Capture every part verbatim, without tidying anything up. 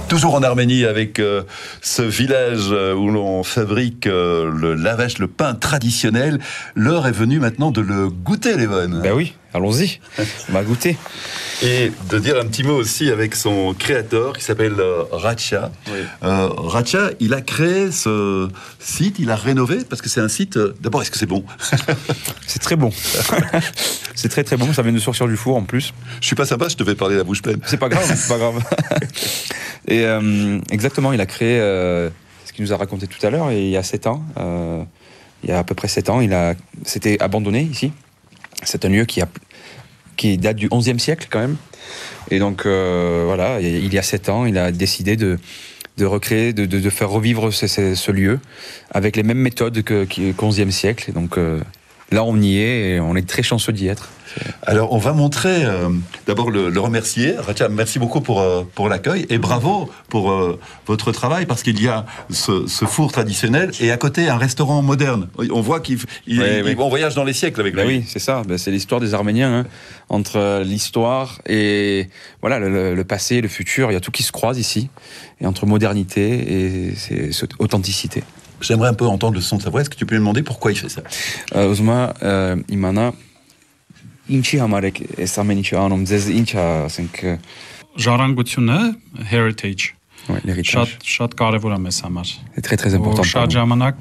Toujours en Arménie avec euh, ce village où l'on fabrique euh, le lavash, le pain traditionnel. L'heure est venue maintenant de le goûter, Levon. Ben oui, allons-y, on va goûter. Et de dire un petit mot aussi avec son créateur qui s'appelle euh, Ratcha. Oui. Euh, Ratcha, il a créé ce site, il a rénové parce que c'est un site. Euh, d'abord, est-ce que c'est bon? C'est très bon. C'est très très bon, ça vient de sortir du four en plus. Je suis pas sympa, je te fais parler la bouche pleine. C'est pas grave, c'est pas grave. Et euh, exactement, il a créé euh, ce qu'il nous a raconté tout à l'heure, et il y a sept ans, euh, il y a à peu près sept ans, il a, c'était abandonné ici. C'est un lieu qui, a, qui date du onzième siècle quand même. Et donc euh, voilà, il y a sept ans, il a décidé de, de recréer, de, de, de faire revivre ce, ce, ce lieu avec les mêmes méthodes que, qu'au onzième siècle. Et donc euh, là, on y est et on est très chanceux d'y être. Alors, on va montrer, euh, d'abord le, le remercier. Ratcha, merci beaucoup pour, euh, pour l'accueil et bravo pour euh, votre travail, parce qu'il y a ce, ce four traditionnel et à côté un restaurant moderne. On voit qu'il il, oui, il, oui. on voyage dans les siècles avec lui. Ben oui, c'est ça. Ben c'est l'histoire des Arméniens, hein. Entre l'histoire et voilà, le, le passé, le futur. Il y a tout qui se croise ici. Et entre modernité et c'est, c'est authenticité. J'aimerais un peu entendre le son de sa voix. Est-ce que tu peux me demander pourquoi il fait ça? Ozma, Imana. Ինչի համար եք այս ամեն ինչը անում, ձեզ ինչ է, ասենք, ժառանգությունը, heritage, l'héritage. Շատ շատ կարևոր է մեզ համար։ C'est très très important. Շատ ժամանակ,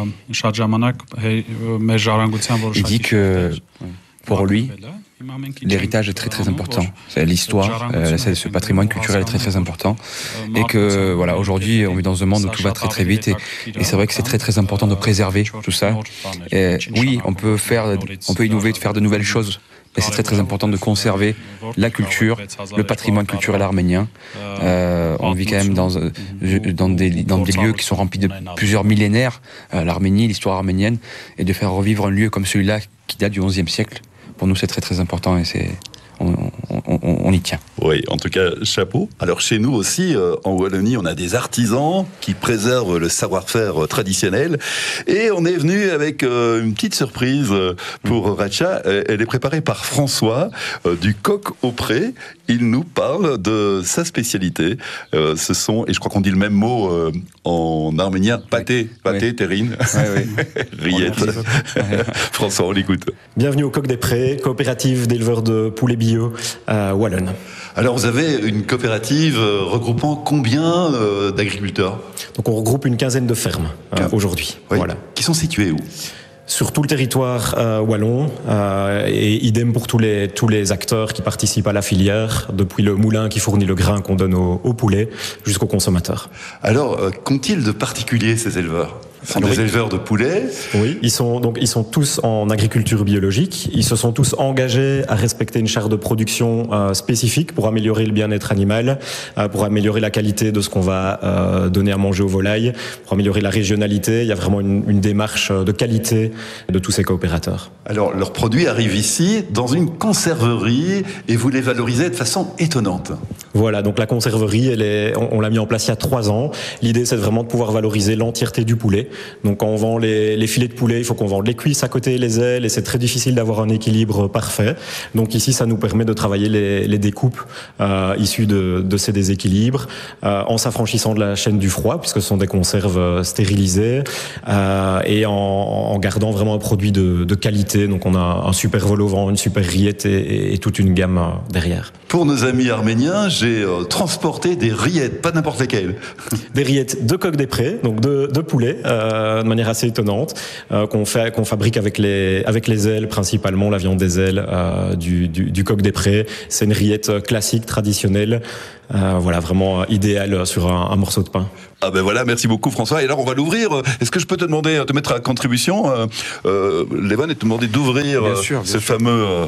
շատ ժամանակ մեր ժառանգության որոշակի։ Il dit que pour lui, l'héritage est très très important. C'est l'histoire, euh, c'est ce patrimoine culturel est très très important. Et que voilà, aujourd'hui, on vit dans un monde où tout va très très vite, et, et c'est vrai que c'est très très important de préserver tout ça. Et oui, on peut faire, on peut innover, de faire de nouvelles choses. Et c'est très très important de conserver la culture, le patrimoine culturel arménien. Euh, on vit quand même dans, dans, des, dans des lieux qui sont remplis de plusieurs millénaires, euh, l'Arménie, l'histoire arménienne, et de faire revivre un lieu comme celui-là qui date du onzième siècle. Pour nous, c'est très très important et c'est, on, on, on, on y tient. Oui, en tout cas, chapeau. Alors chez nous aussi, euh, en Wallonie, on a des artisans qui préservent le savoir-faire euh, traditionnel. Et on est venu avec euh, une petite surprise euh, pour Ratcha. Elle est préparée par François, euh, du Coq au Pré. Il nous parle de sa spécialité. Euh, ce sont, et je crois qu'on dit le même mot euh, en arménien, pâté, pâté, oui. Terrine, oui, oui. Rillette. François, on l'écoute. Bienvenue au Coq des Prés, coopérative d'éleveurs de poulets bio à Wallonne. Alors vous avez une coopérative regroupant combien euh, d'agriculteurs? Donc on regroupe une quinzaine de fermes euh, aujourd'hui. Oui. Voilà. Qui sont situées où? Sur tout le territoire euh, wallon, euh, et idem pour tous les, tous les acteurs qui participent à la filière, depuis le moulin qui fournit le grain qu'on donne aux au poulets jusqu'au consommateur. Alors, euh, qu'ont-ils de particulier ces éleveurs? Ce sont des éleveurs de poulets. Oui, ils sont donc ils sont tous en agriculture biologique. Ils se sont tous engagés à respecter une charte de production euh, spécifique pour améliorer le bien-être animal, euh, pour améliorer la qualité de ce qu'on va euh, donner à manger aux volailles, pour améliorer la régionalité. Il y a vraiment une, une démarche de qualité de tous ces coopérateurs. Alors, leurs produits arrivent ici dans une conserverie et vous les valorisez de façon étonnante. Voilà, donc la conserverie, elle est, on, on l'a mis en place il y a trois ans. L'idée, c'est vraiment de pouvoir valoriser l'entièreté du poulet. Donc quand on vend les, les filets de poulet, il faut qu'on vende les cuisses à côté et les ailes, et c'est très difficile d'avoir un équilibre parfait. Donc ici, ça nous permet de travailler les, les découpes euh, issues de, de ces déséquilibres, euh, en s'affranchissant de la chaîne du froid, puisque ce sont des conserves stérilisées, euh, et en, en gardant vraiment un produit de, de qualité. Donc on a un super vol au vent, une super rillette et, et, et toute une gamme derrière. Pour nos amis arméniens, j'ai euh, transporté des rillettes, pas n'importe lesquelles. Des rillettes de Coq des Prés, donc de, de poulet, euh, de manière assez étonnante, euh, qu'on fait, qu'on fabrique avec les, avec les ailes principalement, la viande des ailes euh, du, du, du Coq des Prés. C'est une rillette classique, traditionnelle, euh, voilà, vraiment idéale sur un, un morceau de pain. Ah ben voilà, merci beaucoup François. Et alors on va l'ouvrir. Est-ce que je peux te demander, te mettre à contribution, euh, euh, Levon, et te demander d'ouvrir bien sûr, bien ce sûr. fameux... Euh,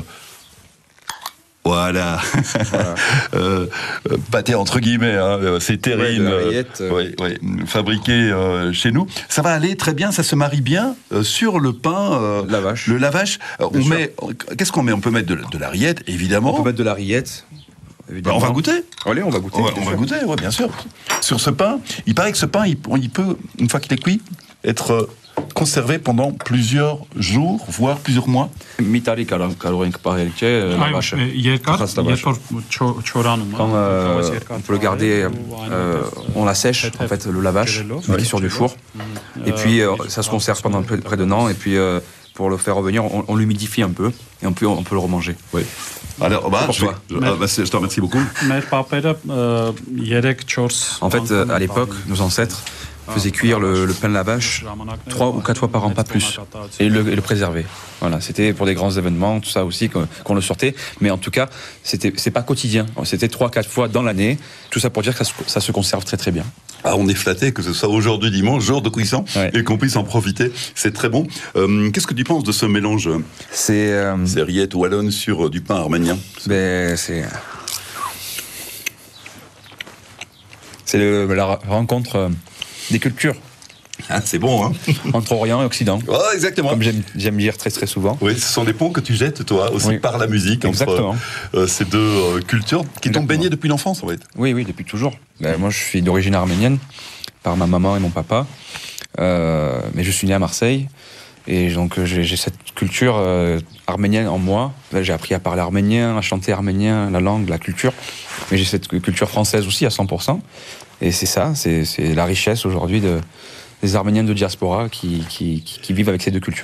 Voilà, voilà. euh, pâté entre guillemets, hein, c'est terrine, ouais, euh, ouais, ouais, fabriqué euh, chez nous. Ça va aller très bien, ça se marie bien euh, sur le pain. Euh, lavash. Le lavash. Alors, on met, qu'est-ce qu'on met? On peut mettre de, de la rillette, évidemment. On peut mettre de la rillette. Bah, on va goûter. Allez, on va goûter. On va, on va goûter, ouais, bien sûr. Sur ce pain, il paraît que ce pain, il, il peut, une fois qu'il est cuit, être conservé pendant plusieurs jours, voire plusieurs mois. Mitari կարող ենք պահել, չէ, լավաշը։ Երկար, երբ չորանում, quand euh, on peut le garder, euh, on la sèche en fait le lavache, on met sur du four, et puis euh, ça se conserve pendant près d'un an, et puis euh, pour le faire revenir, on, on l'humidifie un peu, et on peut, on peut le remanger. Oui. Alors, bah, je, vais, je, bah, je te remercie beaucoup. En fait, à l'époque, nos ancêtres faisaient cuire le, le pain de la vache trois ou quatre fois par an, pas plus, et le, et le préserver. Voilà, c'était pour des grands événements, tout ça aussi, qu'on, qu'on le sortait. Mais en tout cas, c'était, c'est pas quotidien. C'était trois, quatre fois dans l'année. Tout ça pour dire que ça, ça se conserve très très bien. Ah, on est flatté que ce soit aujourd'hui dimanche, jour de cuisson, ouais. Et qu'on puisse en profiter. C'est très bon. Euh, qu'est-ce que tu penses de ce mélange? C'est euh, ces rillettes wallonnes sur euh, du pain arménien. Ben, c'est c'est le, la rencontre euh, des cultures. Ah, c'est bon, hein. Entre Orient et Occident. Oh, exactement. Comme j'aime, j'aime dire très très souvent. Oui, ce sont des ponts que tu jettes, toi, aussi, oui. Par la musique. Exactement. Entre euh, ces deux euh, cultures qui t'ont baigné depuis l'enfance, en fait. Oui, oui, depuis toujours. Ben, moi, je suis d'origine arménienne, par ma maman et mon papa. Euh, mais je suis né à Marseille. Et donc, j'ai, j'ai cette culture euh, arménienne en moi. Là, j'ai appris à parler arménien, à chanter arménien, la langue, la culture. Mais j'ai cette culture française aussi, à cent pour cent. Et c'est ça, c'est, c'est la richesse aujourd'hui de... des Arméniens de diaspora qui, qui, qui, qui vivent avec ces deux cultures.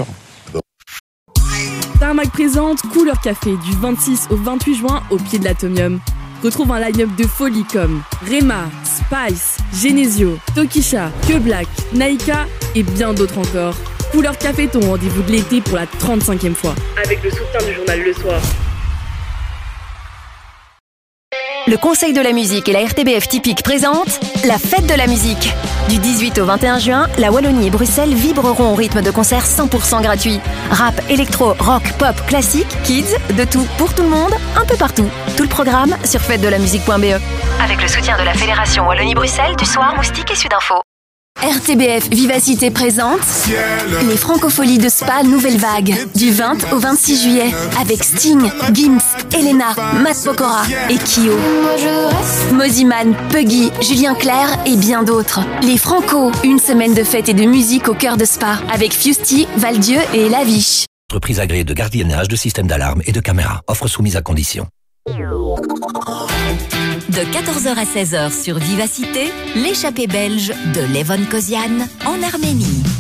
Tarmac présente Couleur Café du vingt-six au vingt-huit juin au pied de l'Atomium. Retrouve un line-up de folie comme Rema, Spice, Genesio, Tokisha, Que Black, Naika et bien d'autres encore. Couleur Café, ton rendez-vous de l'été pour la trente-cinquième fois. Avec le soutien du journal Le Soir. Le Conseil de la musique et la R T B F Typique présentent la fête de la musique. Du dix-huit au vingt et un juin, la Wallonie et Bruxelles vibreront au rythme de concerts cent pour cent gratuits. Rap, électro, rock, pop, classique, kids, de tout, pour tout le monde, un peu partout. Tout le programme sur fête de la musique point b e. Avec le soutien de la Fédération Wallonie-Bruxelles, du Soir, Moustique et Sudinfo. R T B F Vivacité présente les Francopholies de Spa Nouvelle Vague du vingt au vingt-six juillet avec Sting, Gims, Elena, Matt Pokora et Kyo. Moziman, Puggy, Julien Clerc et bien d'autres. Les Franco, une semaine de fête et de musique au cœur de Spa avec Fusty, Valdieu et Laviche. Entreprise agréée de gardiennage, de système d'alarme et de caméra. Offre soumise à condition. De quatorze heures à seize heures sur Vivacité, l'échappée belge de Levon Kozian en Arménie.